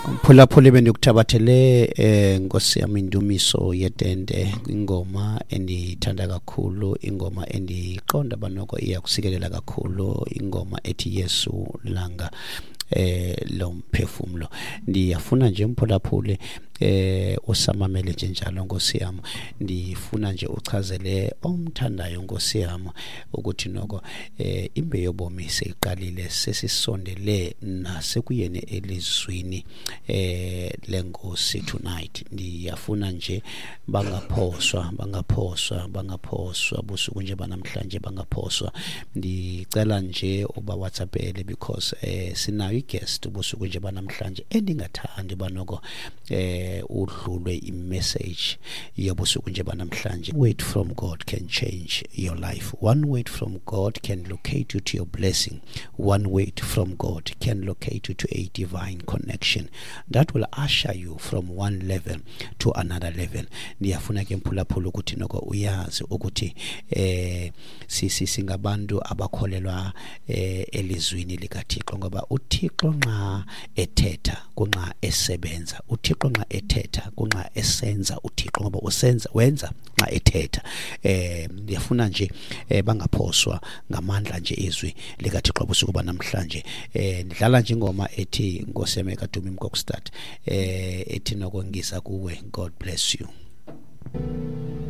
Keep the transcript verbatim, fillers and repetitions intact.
Phulaphula bendikuthabathele eh Nkosi yami Indumiso yetende ingoma endithanda kakhulu, ingoma endiqonda banoko iyakusikelela kakhulu, ingoma ethi Yesu langa eh lo mphefumulo. Ndiyafuna nje mphulaphule eh usamamele nje njalo Nkosi yami, ndifuna nje uchazele omthandayo Nkosi yami ukuthi noko eh imbe yobomi seyiqalile, sesisondele nasekuyene elizwini eh lenkosi tonight. Ndiyafuna nje bangaphoswa bangaphoswa bangaphoswa busuku nje banamhlanje bangaphoswa. Ndicela nje uba WhatsAppele because eh sinayo guest busuku nje banamhlanje endingathandi banoko eh udlulwe i-message yobusuku nje banamhlanje. Word from God can change your life. One word from God can locate you to your blessing. One word from God can locate you to a divine connection that will usher you from one level to another level. Ndiyafuna ke mphulaphula ukuthi noko uyazi ukuthi eh sisi singabantu abakholelwa eh elizwini likaThixo, ngoba uThixo nxa ethetha kunxa esebenza, uThixo nxa ethetha kunxa esenza, uThixo ngoba usenza wenza nxa ethetha. Eh ndiyafuna nje eh, bangaphoswa ngamandla nje izwi likaThixo busuku banamhlanje. Eh ndidlala nje ingoma ethi Nkosi yami kaDumi Mkokstad eh ethi nokongisa kuwe. God bless you.